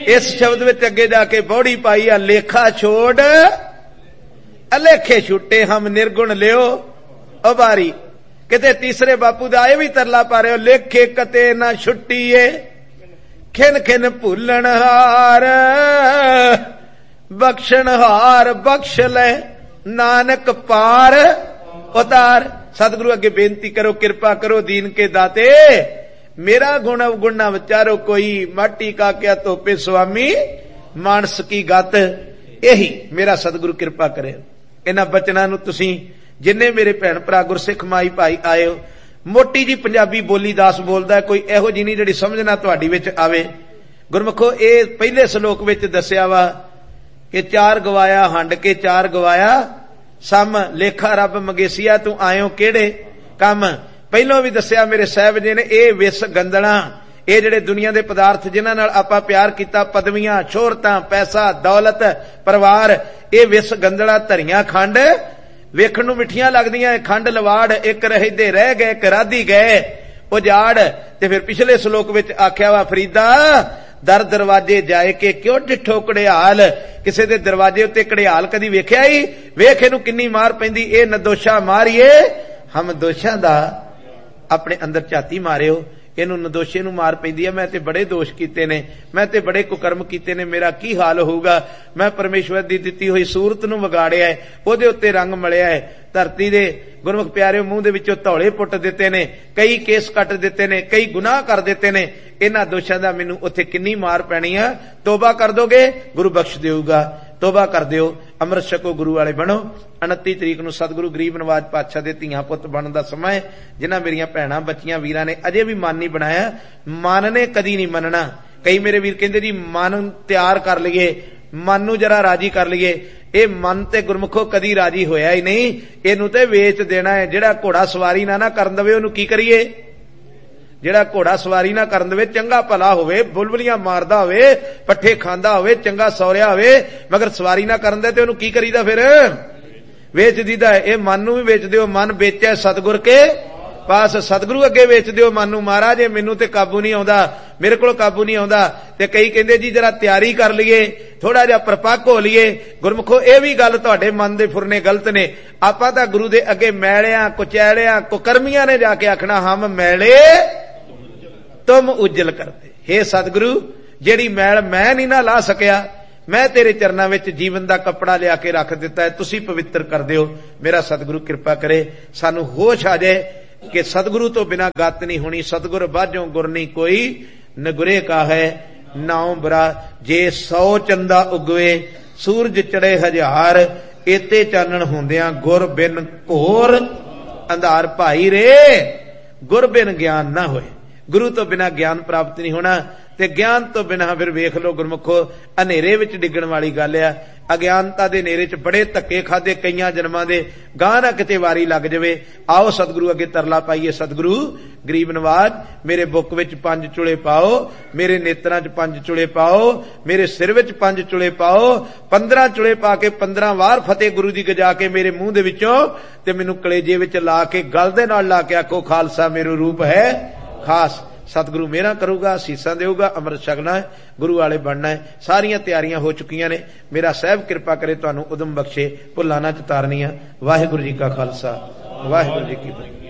इस शब्द विच अगे जाके बौड़ी पाई आ, लेखा छोड़ अलेखे छुट्टे हम निर्गुण लियो उबारी। किते तीसरे बापू दा ये भी तरला पा रहे हो, लेखे कते ना छुट्टीए खिन खिन भूलन हार बख्शण हार बख्श ले नानक पार उतार। सतगुरु अगे बेनती करो, कृपा करो दीन के दाते, मेरा गुण अवगुण ना विचारो कोई, माटी का क्या तोपे स्वामी मानस की गत। यही मेरा सतगुरु कृपा करे। इन्हां बचनां नूं तुसीं जिन्ने मेरे भैण भरा गुरसिख माई भाई आए हो, मोटी जी पंजाबी बोली दास बोलदा है, कोई इहो जी नहीं जिहड़ी समझ ना तुहाडी विच आवे। गुरमुखो ये पहले श्लोक विच दस्सिया वा कि चार गवाया हंड के चार गवाया सम, लेखा रब मंगेसिया तू आयो केड़े कम। पहलों भी दस्सिया मेरे साहब जी ने, ये विस गंदना, ये जिहड़े दुनिया दे पदार्थ जिन्हां नाल आपां प्यार कीता, पदवियां शोहरतां पैसा दौलत परिवार, ये विस गंदड़ा धरियां खंड वेखण नूं मिठियां लगदियां, खंड लवाड़ एक रहदे रह गए एक राधी गए उजाड़। ते फिर पिछले श्लोक विच आख्या वा, फरीदा दर दरवाजे जाए के क्यों डिठो कड़ियाल। किसी दे दरवाजे उत्ते कड़ियाल कदी वेख्या ही? वेख इहनूं किन्नी मार पैंदी, ए नदोशा मारिए हम दोषां दा अपने अंदर झाती मारियो। इहनूं नदोशे नूं मार पैंदी है, मैं ते बड़े दोष कीते ने, मैं ते बड़े कुकर्म कीते ने, मेरा की हाल होऊगा। मैं परमेश्वर दी दित्ती होई सूरत नूं विगाड़िया है, ओहदे उत्ते रंग मलिया है, धरती दे गुरमुख प्यारे मूंह दे विचों धौले पुट दिते ने, कई केस कट दिते ने, कई गुनाह कर दिते ने। इन्हां दोषां दा मैनूं उत्थे किन्नी मार पैणी आ। तौबा कर दोगे गुरु बख्श देऊगा, तौबा कर दिओ, अमृत छको, गुरु वाले बनो। 29 तरीक नूं सतगुरु गरीब नवाज पातशाह दे धीआं पुत्त बनन दा समां है। जिन्हां मेरियां भैणां बच्चियां वीरां ने अजे भी मन नहीं बनाया, मन ने कदी नहीं मनना। कई मेरे वीर कहंदे जी मन तैयार कर लईए, मन नूं जरा राजी कर लईए। ये मन ते गुरमुखो कदी राजी होया ही नहीं, इहनूं ते वेच देना है। जिहड़ा घोड़ा सवारी ना करन दवे ओहनूं की करिए? जिहड़ा घोड़ा सवारी ना करन दवे, चंगा भला होवे, बुलबुलियां मारदा होवे, पट्ठे खांदा होवे, चंगा सौरिया होवे, मगर सवारी ना करन दे ते ओहनूं की करीदा? फिर वेच दीदा है। ये मन नूं भी वेच दिओ, मन बेचै सतगुर के पास, सतगुरु अगे वेच दिओ मन नूं। महाराज ये मैनूं ते काबू नहीं आउंदा, मेरे कोल काबू नहीं आउंदा। ते कई कहंदे जी जरा तैयारी कर लईए, थोड़ा जिहा परपक्क हो लईए। गुरमुखो ये भी गल तुहाडे मन दे फुरने गलत ने। आपां तां गुरु दे अगे मैलियां कुचैलियां कुकर्मियां ने जाके आखना हम मैले तुम उज्जल करते। हे सतगुरु जेड़ी मैल मैं नहीं ना ला सकिया, मैं तेरे चरनां विच जीवन दा कपड़ा लिया के रख दिता है, तुसी पवित्र कर दिओ। मेरा सतगुरु कृपा करे, सानू होश आ जाए कि सतगुरु तो बिना गत नहीं होनी। सतगुर बाझों गुर नहीं कोई, नगुरे का है नाउ बुरा। जे 100 चंदा उगवे सूरज चढ़े 1000, एते चानण होंदियां गुर बिन घोर अंधार। भाई रे गुर बिन ज्ञान ना होए, गुरु तो बिना ज्ञान प्राप्त नहीं होना, ते ज्ञान तो बिना फिर वेख लो गुरमुखो हनेरे विच डिगण वाली गल आ। अज्ञानता दे नेरे च बड़े धक्के खादे कईयां जन्मां दे, गां ना किते वारी लग जावे। आओ सतगुरु अगे तरला पाईए, सतगुरु गरीब नवाज मेरे बुक विच 5 चुले पाओ, मेरे नेत्रां च 5 चुले पाओ, मेरे सिर विच 5 चुले पाओ। 15 चुले पा के 15 वार फतेह गुरु दी गजा के मेरे मूंह दे विचों ते मैनूं कलेजे विच ला के गल दे नाल ला के आखो खालसा मेरो रूप है खास। सतगुरु मेरा करूगा, सीसा देऊगा, अमृत छकना है, गुरु वाले बनना है। सारियां तैयारियां हो चुकियां ने। मेरा साहब कृपा करे तुहानू उदम बख्शे, भुल्लां ना च तारनियां। वाहिगुरू जी का खालसा, वाहिगुरू जी की फतेह।